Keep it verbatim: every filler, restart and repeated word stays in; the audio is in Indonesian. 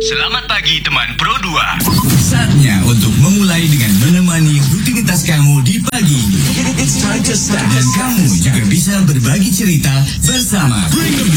Selamat pagi teman Pro dua. Saatnya untuk memulai dengan menemani rutinitas kamu di pagi ini. Dan kamu juga bisa berbagi cerita bersama